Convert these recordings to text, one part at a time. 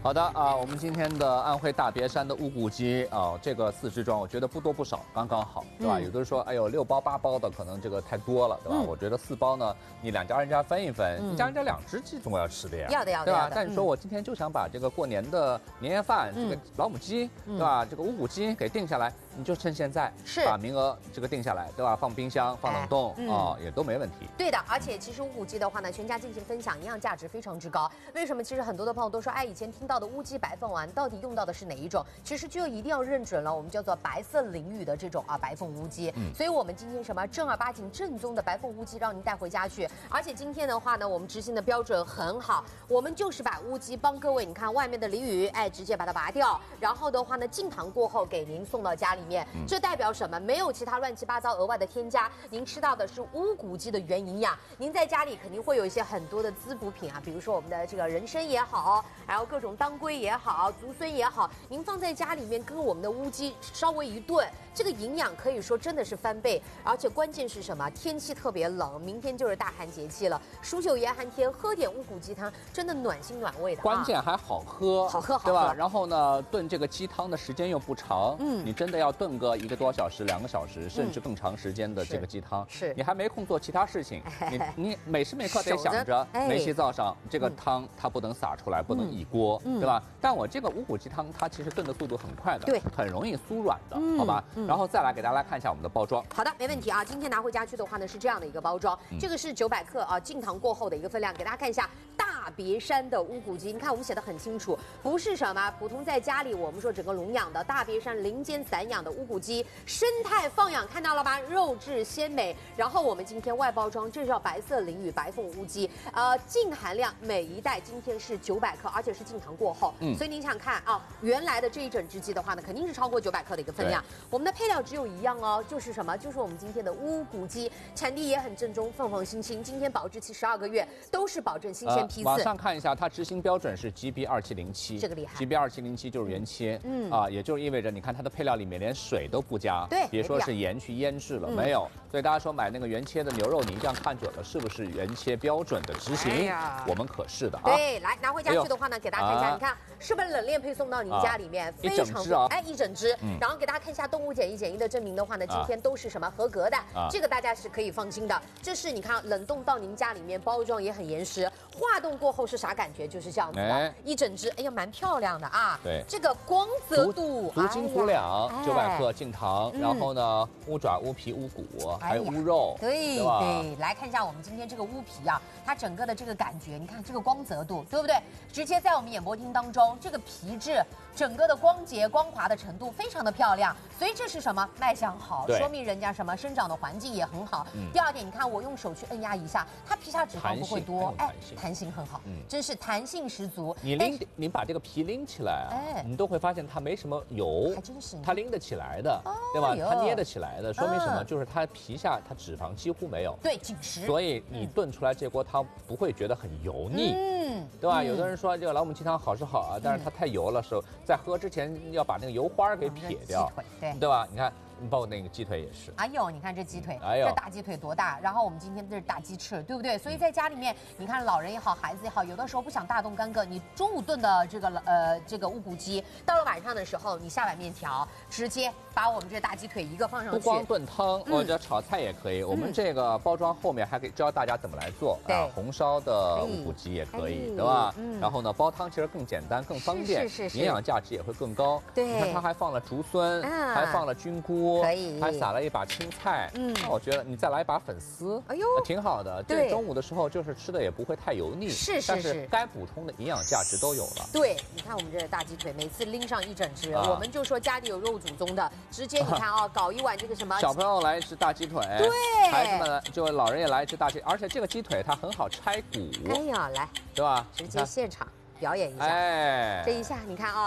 好的啊，我们今天的安徽大别山的乌骨鸡啊，这个4只装，我觉得不多不少，刚刚好，对吧？有的人说，哎呦，6包8包的可能这个太多了，对吧？我觉得4包呢，你2家人家分一分，一家人家2只鸡总要吃的呀， 要的， 对吧？但你说我今天就想把这个过年的年夜饭，这个老母鸡，对吧？这个乌骨鸡给定下来，你就趁现在把名额这个定下来，对吧？放冰箱、放冷冻啊，也都没问题。 对的，而且其实乌骨鸡的话呢，全家进行分享，营养价值非常之高。为什么？其实很多的朋友都说，哎，以前听到的乌鸡白凤丸到底用到的是哪一种？其实就一定要认准了，我们叫做白色鲮鱼的这种白凤乌鸡。所以我们今天什么正儿八经正宗的白凤乌鸡让您带回家去。而且今天的话呢，我们执行的标准很好，我们就是把乌鸡帮各位，你看外面的鲮鱼，哎，直接把它拔掉，然后的话呢，进糖过后给您送到家里面。这代表什么？没有其他乱七八糟额外的添加，您吃到的是乌骨鸡的原营养。您在家里肯定会有一些很多的滋补品啊，比如说我们的这个人参也好，还有各种当归也好，竹荪也好，您放在家里面跟我们的乌鸡稍微一炖，这个营养可以说真的是翻倍。而且关键是什么？天气特别冷，明天就是大寒节气了，数9严寒天，喝点乌骨鸡汤，真的暖心暖胃的。 关键还好喝， 好喝， 对吧？然后呢，炖这个鸡汤的时间又不长，你真的要炖个1个多小时、2个小时，甚至更长时间的这个鸡汤， 是你还没空做其他事情，你每时每刻得想着煤气灶上这个汤它不能洒出来，不能溢锅，对吧？但我这个乌骨鸡汤它其实炖的速度很快的， 对， 很容易酥软的，好吧？然后再来给大家看一下我们的包装。 好的，没问题啊。今天拿回家去的话呢，是这样的一个包装，这个是900克啊，进糖过后的一个分量，给大家看一下。大别山的乌骨鸡，你看我们写的很清楚，不是什么普通在家里我们说整个笼养的，大别山林间散养的乌骨鸡，生态放养，看到了吧？肉质鲜美。然后我们今天外包装，这叫白色鲮鱼白凤乌鸡，净含量每一袋今天是900克，而且是进糖过后，所以您想看啊，原来的这一整只鸡的话呢，肯定是超过900克的一个分量。我们的配料只有一样哦，就是什么？就是我们今天的乌骨鸡，产地也很正宗，凤凰新青，今天保质期12个月，都是保证新鲜批次。 马上看一下，它执行标准是 GB2707， 这个厉害。 GB2707就是原切，也就意味着你看它的配料里面连水都不加， 对， 别说是盐去腌制了，没有。所以大家说买那个原切的牛肉，你一定要看准了是不是原切标准的执行，我们可是的啊。 对，来拿回家去的话呢，给大家看一下，你看是不是冷链配送到您家里面，非常多，哎，一整只。然后给大家看一下动物检疫检疫的证明的话呢，今天都是什么合格的，这个大家是可以放心的。这是你看冷冻到您家里面，包装也很严实，化冻过后是啥感觉？就是这样子的，一整只，哎呀，蛮漂亮的啊。 对， 这个光泽度足斤足两，900克净糖，然后呢，乌爪、乌皮、乌骨，还有乌肉， 对对，来看一下我们今天这个乌皮啊，它整个的这个感觉，你看这个光泽度，对不对？直接在我们演播厅当中，这个皮质整个的光洁光滑的程度非常的漂亮，所以这是什么？卖相好，说明人家什么生长的环境也很好。第二点，你看我用手去摁压一下，它皮下脂肪不会多，哎，弹性很好，真是弹性十足。 你把这个皮拎起来啊，你都会发现它没什么油， 还真是它拎得起来的，对吧？它捏得起来的，说明什么？就是它皮下它脂肪几乎没有， 对，紧实。 所以你炖出来这锅汤不会觉得很油腻，对吧？有的人说这个老母鸡汤好是好啊，但是它太油了，在喝之前要把那个油花给撇掉，对吧？你看。包括那个鸡腿也是， 哎呦，你看这鸡腿，这大鸡腿多大？然后我们今天这是大鸡翅，对不对？所以在家里面，你看老人也好，孩子也好，有的时候不想大动干戈，你中午炖的这个乌骨鸡，到了晚上的时候，你下碗面条，直接把我们这大鸡腿一个放上去。 不光炖汤，或者炒菜也可以。我们这个包装后面还可以教大家怎么来做啊，红烧的乌骨鸡也可以，对吧？然后呢，煲汤其实更简单、更方便，营养价值也会更高。 对， 你看它还放了竹荪，还放了菌菇。 可以， 还撒了一把青菜，那我觉得你再来一把粉丝，哎呦，挺好的。这中午的时候就是吃的也不会太油腻，但是该补充的营养价值都有了。 对，你看我们这大鸡腿，每次拎上一整只，我们就说家里有肉祖宗的，直接你看啊，搞一碗这个什么， 小朋友来一只大鸡腿， 对， 孩子们就老人也来一只大鸡，而且这个鸡腿它很好拆骨， 哎呀，来， 对吧？ 直接现场表演一下， 哎， 这一下你看啊。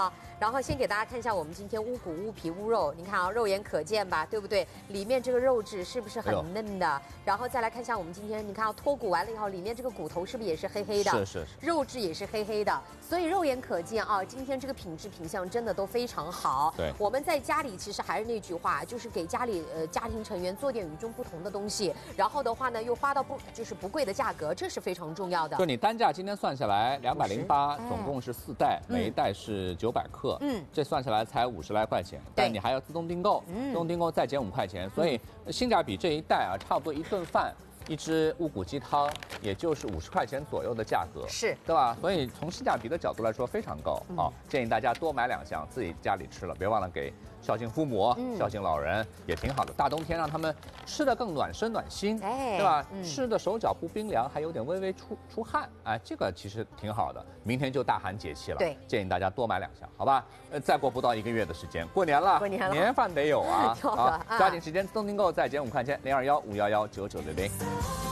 然后先给大家看一下我们今天乌骨、乌皮、乌肉，你看啊，肉眼可见吧，对不对？里面这个肉质是不是很嫩的？然后再来看一下我们今天，你看啊，脱骨完了以后，里面这个骨头是不是也是黑黑的？ 是， 肉质也是黑黑的，所以肉眼可见啊，今天这个品质品相真的都非常好。 对， 我们在家里其实还是那句话，就是给家里家庭成员做点与众不同的东西，然后的话呢，又花到不贵的价格，这是非常重要的。 就你单价今天算下来208，总共是4袋，每一袋是900克，这算下来才50来块钱，但你还要自动订购，自动订购再减5块钱，所以性价比这一袋啊，差不多一顿饭。一只乌骨鸡汤，也就是50块钱左右的价格， 是， 对吧？所以从性价比的角度来说非常高啊，建议大家多买2箱，自己家里吃了，别忘了给孝敬父母、孝敬老人，也挺好的。大冬天让他们吃得更暖身暖心，对吧？吃的手脚不冰凉，还有点微微出汗，哎，这个其实挺好的。明天就大寒节气了， 对， 建议大家多买2箱，好吧？再过不到1个月的时间，过年了，年饭得有啊，好，抓紧时间自动订购，再减5块钱，021-511-9960。